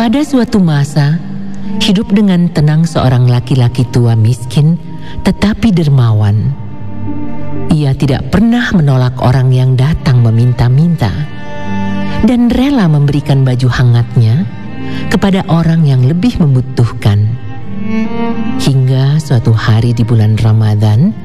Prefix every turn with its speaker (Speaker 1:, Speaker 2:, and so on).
Speaker 1: Pada suatu masa, hidup dengan tenang seorang laki-laki tua miskin tetapi dermawan. Ia tidak pernah menolak orang yang datang meminta-minta dan rela memberikan baju hangatnya kepada orang yang lebih membutuhkan. Hingga suatu hari di bulan Ramadan,